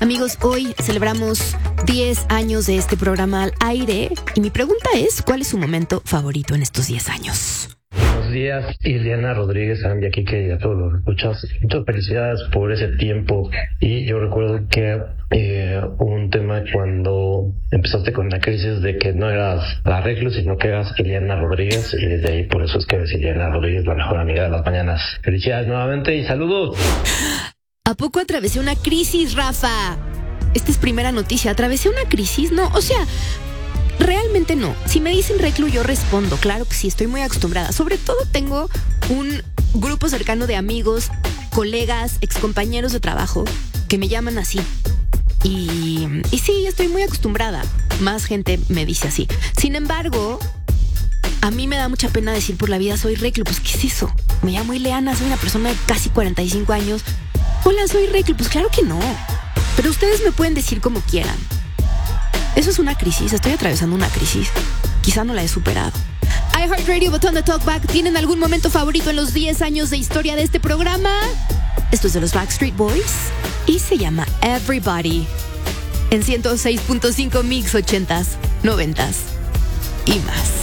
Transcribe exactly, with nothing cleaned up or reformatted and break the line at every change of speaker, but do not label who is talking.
Amigos, hoy celebramos diez años de este programa al aire y mi pregunta es, ¿cuál es su momento favorito en estos diez años?
Buenos días, Ileana Rodríguez, Andy aquí, que a todos los escuchas. Muchas felicidades por ese tiempo. Y yo recuerdo que eh, hubo un tema cuando empezaste con la crisis de que no eras la Reclus, sino que eras Ileana Rodríguez, y desde ahí por eso es que eres Ileana Rodríguez, la mejor amiga de las mañanas. Felicidades nuevamente y saludos.
¿A poco atravesé una crisis, Rafa? Esta es primera noticia. ¿Atravesé una crisis? No, o sea, realmente no. Si me dicen reclu, yo respondo. Claro que sí, estoy muy acostumbrada. Sobre todo tengo un grupo cercano de amigos, colegas, excompañeros de trabajo que me llaman así. Y, y sí, estoy muy acostumbrada. Más gente me dice así. Sin embargo, a mí me da mucha pena decir por la vida soy reclu. Pues, ¿qué es eso? Me llamo Ileana, soy una persona de casi cuarenta y cinco años. Hola, soy reclu. Pues claro que no. Pero ustedes me pueden decir como quieran. Eso es una crisis, estoy atravesando una crisis. Quizá no la he superado. iHeartRadio, botón de Talkback. ¿Tienen algún momento favorito en los diez años de historia de este programa? Esto es de los Backstreet Boys y se llama Everybody. En ciento seis punto cinco Mix ochentas, noventas y más.